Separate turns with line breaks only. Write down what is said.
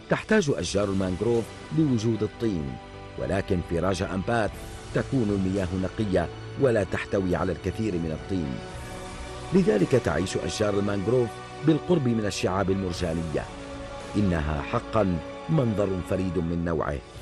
تحتاج أشجار المانغروف لوجود الطين، ولكن في راجا أمبات تكون المياه نقية ولا تحتوي على الكثير من الطين، لذلك تعيش أشجار المانغروف بالقرب من الشعاب المرجانية. إنها حقا منظر فريد من نوعه.